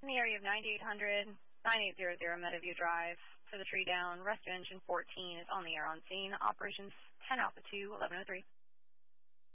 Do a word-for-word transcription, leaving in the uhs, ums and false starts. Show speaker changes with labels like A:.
A: In the area of ninety-eight hundred, ninety-eight hundred Meadowview Drive for the tree down. Rescue engine fourteen is on the air on scene. Operations ten Alpha two, eleven oh three.